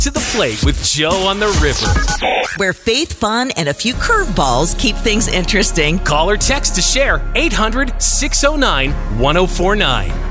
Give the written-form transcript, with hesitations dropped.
To the Plate with Joe on the River. Where faith, fun, and a few curveballs keep things interesting. Call or text to share 800-609-1049.